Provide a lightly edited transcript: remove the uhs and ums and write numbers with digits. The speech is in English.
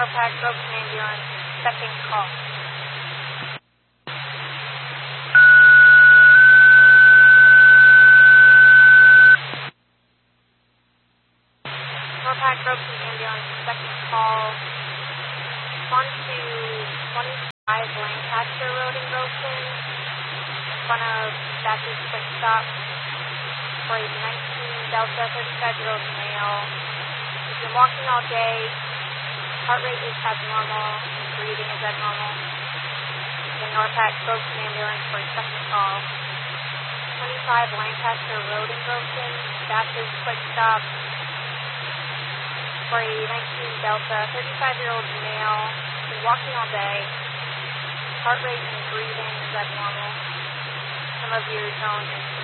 RPAC, broken ambulance, second call. RPAC, broken ambulance, second call. On to 25 Lancaster Road in Groveton, in front of Baptist Quick Stop. Grade 19 Delta, 35-year-old male. He's been walking all day. Heart rate is abnormal. Breathing is abnormal. The NORPAC broken ambulance for a second call. 25 Lancaster Road in Groveton, Baptist Quick Stop. Grade 19 Delta, 35-year-old male. Been walking all day. Heart rate and breathing is abnormal. Some of your tone is